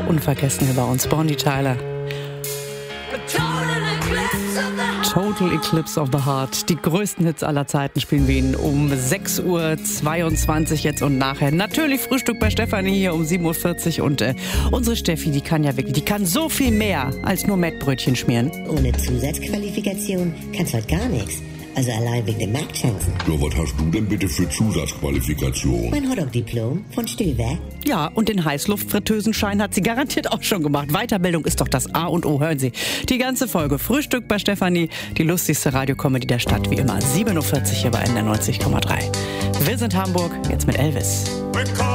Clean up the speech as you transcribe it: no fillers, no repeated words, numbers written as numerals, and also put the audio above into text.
unvergessen bei uns. Bonnie Tyler. Total Eclipse of the Heart. Die größten Hits aller Zeiten spielen wir Ihnen um 6:22 Uhr jetzt und nachher. Natürlich Frühstück bei Stefanie hier um 7:40 Uhr. Und unsere Steffi, die kann ja wirklich, die kann so viel mehr als nur Mettbrötchen schmieren. Ohne Zusatzqualifikation kannst du halt gar nichts. Also allein wegen den Marktchancen. Ja, was hast du denn bitte für Zusatzqualifikation? Mein Hotdog-Diplom von Stillwerk. Ja, und den Heißluftfritteusenschein hat sie garantiert auch schon gemacht. Weiterbildung ist doch das A und O. Hören Sie die ganze Folge Frühstück bei Stefanie, die lustigste Radiokomödie der Stadt, wie immer. 7:40 Uhr hier bei NDR 90,3. Wir sind Hamburg, jetzt mit Elvis.